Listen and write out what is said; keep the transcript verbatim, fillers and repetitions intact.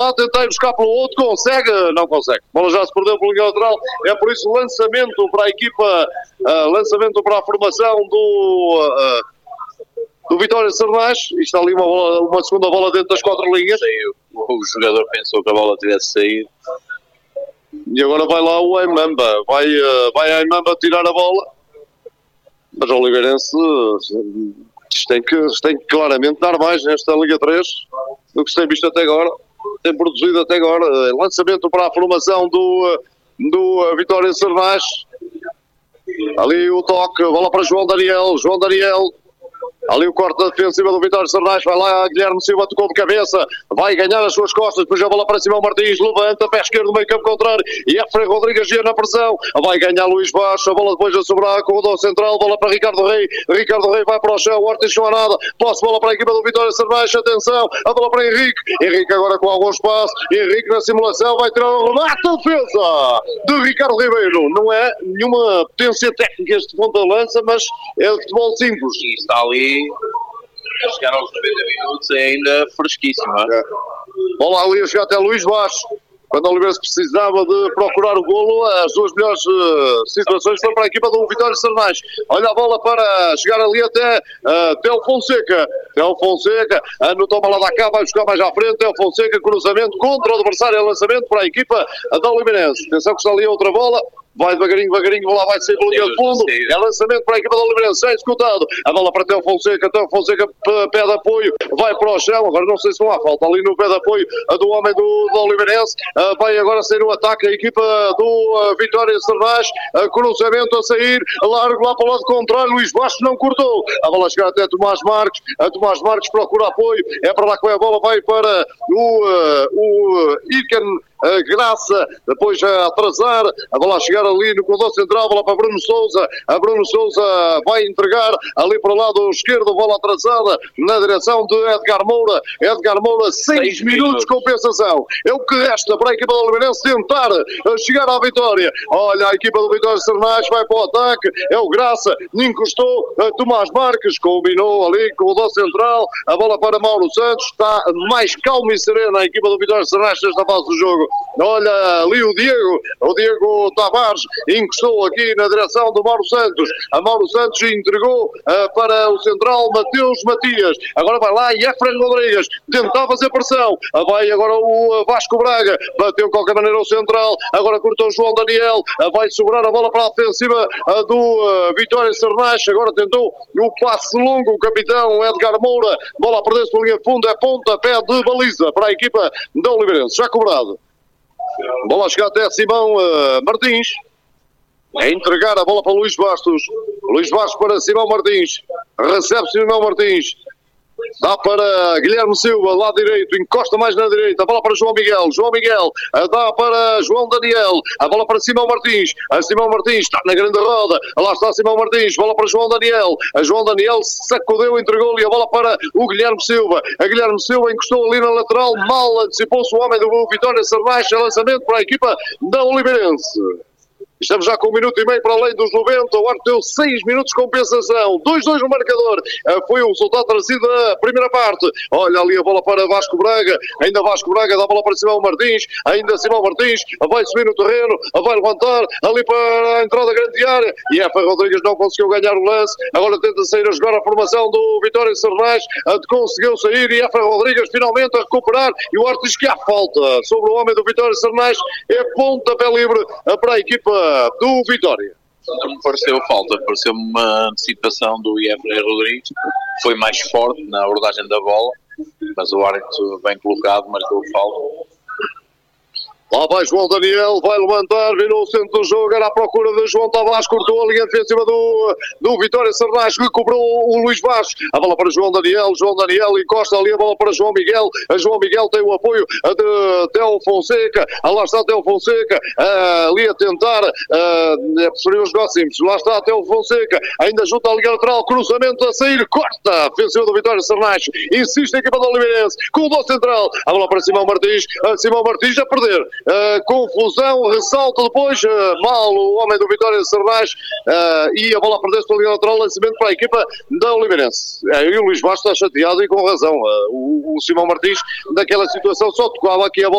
lá, tenta ir buscar pelo outro, consegue? Não consegue. A bola já se perdeu pelo linha lateral, é por isso lançamento para a equipa, uh, lançamento para a formação do... Uh, do Vitória Sernais. Isto ali uma, bola, uma segunda bola dentro das quatro linhas. O, o jogador pensou que a bola tivesse saído. E agora vai lá o Aimamba. Vai, uh, vai a Aimamba tirar a bola. Mas o Oliveirense tem que, tem que claramente dar mais nesta Liga três do que se tem visto até agora. Tem produzido até agora. Lançamento para a formação do, do Vitória Sernais. Ali o toque. Bola para João Daniel. João Daniel. Ali o corte da defensiva do Vitória Sernais, vai lá Guilherme Silva, tocou de cabeça, vai ganhar as suas costas, depois a bola para Simão Martins, levanta, pé esquerdo, meio campo contrário, e Efraim Rodrigues ia na pressão, vai ganhar Luís Baixo, a bola depois a sobrar, com o dom central, bola para Ricardo Rei, Ricardo Rei vai para o chão, Ortiz não há nada, posse, bola para a equipa do Vitória Sernais, atenção, a bola para Henrique, Henrique agora com algum espaço, Henrique na simulação, vai tirar o remate, defesa de Ricardo Ribeiro, não é nenhuma potência técnica este ponta de lança, mas é de futebol simples. E está ali a chegar aos noventa minutos, é ainda fresquíssimo. É? Bola ali a chegar até Luís Baixo. Quando o Oliveirense precisava de procurar o golo, as duas melhores uh, situações foram para a equipa do Vitória Sernais. Olha a bola para chegar ali até uh, Theo Fonseca. Theo Fonseca anotou a bola da cá, vai buscar mais à frente. Theo Fonseca, cruzamento contra o adversário, lançamento para a equipa da Oliveirense. Atenção que está ali outra bola. Vai devagarinho, devagarinho, a bola vai sair pelo linha de fundo. É lançamento para a equipa da Oliveirense, é executado. A bola para Theo Fonseca, Theo Fonseca pé de apoio, vai para o chão. Agora não sei se não há falta ali no pé de apoio do homem do, do Oliveirense. Uh, vai agora sair o ataque, a equipa do uh, Vitória Sernais. Uh, cruzamento a sair, largo lá para o lado contrário. Luís Baixo não cortou. A bola chega até Tomás Marques. A Tomás Marques procura apoio. É para lá que vai a bola, vai para o, uh, o uh, Iken. A Graça, depois a atrasar, a bola a chegar ali no corredor central, bola para Bruno Sousa, a Bruno Sousa vai entregar ali para o lado esquerdo, bola atrasada na direção de Edgar Moura. Edgar Moura, seis minutos de compensação. É o que resta para a equipa do Oliveirense tentar chegar à vitória. Olha, a equipa do Vitória Sernais vai para o ataque, é o Graça, encostou, Tomás Marques, combinou ali com o corredor central, a bola para Mauro Santos, está mais calma e serena a equipa do Vitória Sernais nesta fase do jogo. Olha ali o Diego, o Diego Tavares encostou aqui na direção do Mauro Santos. A Mauro Santos entregou uh, para o central Mateus Matias. Agora vai lá e Efraim Rodrigues tentar fazer pressão. Uh, vai agora o uh, Vasco Braga, bateu de qualquer maneira o central. Agora cortou o João Daniel, uh, vai segurar a bola para a ofensiva uh, do uh, Vitória Sernais. Agora tentou o passe longo o capitão Edgar Moura. Bola a perder-se por linha de fundo, é pontapé de baliza para a equipa da Oliveirense. Já cobrado. Bola a chegar até Simão uh, Martins. É entregar a bola para Luís Bastos. Luís Bastos para Simão Martins. Recebe Simão Martins. Dá para Guilherme Silva, lado direito, encosta mais na direita, a bola para João Miguel, João Miguel, dá para João Daniel, a bola para Simão Martins, a Simão Martins está na grande roda, lá está Simão Martins, bola para João Daniel, a João Daniel sacudeu, entregou-lhe a bola para o Guilherme Silva, a Guilherme Silva encostou ali na lateral, mal antecipou-se o homem do Vitória Sernais, lançamento para a equipa da Oliveirense. Estamos já com um minuto e meio para além dos noventa. O árbitro deu seis minutos de compensação. dois a dois no marcador. Foi o resultado trazido da primeira parte. Olha ali a bola para Vasco Braga. Ainda Vasco Braga dá a bola para Simão Martins. Ainda Simão Martins vai subir no terreno. Vai levantar ali para a entrada da grande área. E Efraim Rodrigues não conseguiu ganhar o lance. Agora tenta sair a jogar a formação do Vitória Sernais. Conseguiu sair e Efraim Rodrigues finalmente a recuperar. E o árbitro diz que há falta sobre o homem do Vitória Sernais. É pontapé livre para a equipa do Vitória. Não me pareceu falta, pareceu-me uma antecipação do Efraim Rodrigues, foi mais forte na abordagem da bola, mas o árbitro bem colocado, marcou falta. Lá vai João Daniel, vai levantar, virou o centro do jogo, era à procura de João Tavares, cortou a linha defensiva do, do Vitória Sernais, recobrou o Luís Baixo, a bola para João Daniel, João Daniel encosta ali a bola para João Miguel, a João Miguel tem o apoio de Theo Fonseca, ah, lá está Theo Fonseca, ah, ali a tentar, ah, é preferir os negócios, lá está Theo Fonseca, ainda junto à linha lateral, cruzamento a sair, corta, ofensiva do Vitória Sernais, insiste a equipa do Oliveirense, com o dó central, a bola para Simão Martins, a Simão Martins a perder. Uh, confusão, ressalto depois, uh, mal o homem do Vitória Sernais uh, e a bola perdeu-se pela linha lateral, lançamento para a equipa da Oliveirense. Uh, e o Luís Bastos está chateado e com razão. Uh, o, o Simão Martins, naquela situação, só tocava aqui a bola.